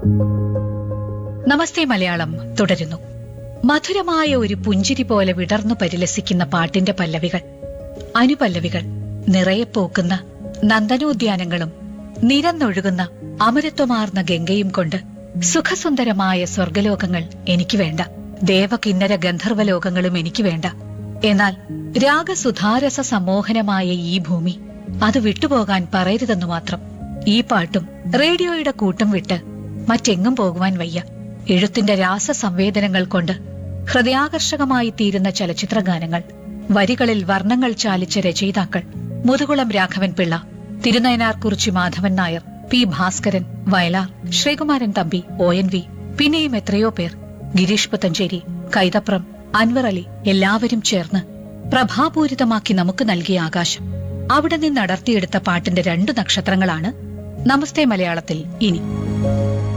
നമസ്തേ മലയാളം തുടരുന്നു. മധുരമായ ഒരു പുഞ്ചിരി പോലെ വിടർന്നു പരിലസിക്കുന്ന പാട്ടിന്റെ പല്ലവികൾ, അനുപല്ലവികൾ, നിറയെ പൂക്കുന്ന നന്ദനോദ്യാനങ്ങളും നിരന്നൊഴുകുന്ന അമരത്വമാർന്ന ഗംഗയും കൊണ്ട് സുഖസുന്ദരമായ സ്വർഗലോകങ്ങൾ എനിക്ക് വേണ്ട, ദേവകിന്നര ഗന്ധർവലോകങ്ങളും എനിക്ക് വേണ്ട. എന്നാൽ രാഗസുധാരസ സമ്മോഹനമായ ഈ ഭൂമി അത് വിട്ടുപോകാൻ പറയരുതെന്നു മാത്രം. ഈ പാട്ടും റേഡിയോയുടെ കൂട്ടം വിട്ട് മറ്റെങ്ങും പോകുവാൻ വയ്യ. എഴുത്തിന്റെ രാസസംവേദനങ്ങൾ കൊണ്ട് ഹൃദയാകർഷകമായി തീരുന്ന ചലച്ചിത്ര ഗാനങ്ങൾ, വരികളിൽ വർണ്ണങ്ങൾ ചാലിച്ച രചയിതാക്കൾ, മുതുകുളം രാഘവൻ പിള്ള, തിരുനയനാർകുറിച്ചി മാധവൻ നായർ, പി ഭാസ്കരൻ, വയലാർ, ശ്രീകുമാരൻ തമ്പി, ONV, പിന്നെയും എത്രയോ പേർ, ഗിരീഷ് പുത്തഞ്ചേരി, കൈതപ്രം, അൻവർ അലി, എല്ലാവരും ചേർന്ന് പ്രഭാപൂരിതമാക്കി നമുക്ക് നൽകിയ ആകാശം. അവിടെ നിന്ന് അടർത്തിയെടുത്ത പാട്ടിന്റെ 2 നക്ഷത്രങ്ങളാണ് നമസ്തേ മലയാളത്തിൽ ഇനി.